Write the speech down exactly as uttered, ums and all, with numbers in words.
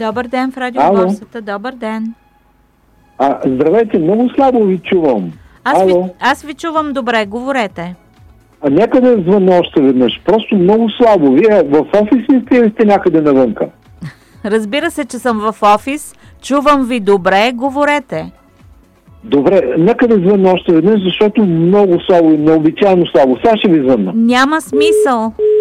Добър ден в Радио Ало. Борсата. Добър ден. А, здравейте, много слабо ви чувам. Аз ви, Ало. аз ви чувам добре, говорете. А нека да звъня още веднъж. Просто много слабо. Вие в офис ли сте или сте някъде навънка? Разбира се, че съм в офис. Чувам ви добре, говорете. Добре, нека да звъня още веднъж, защото много слабо и необичайно слабо. Сега ще ви звънна. Няма смисъл.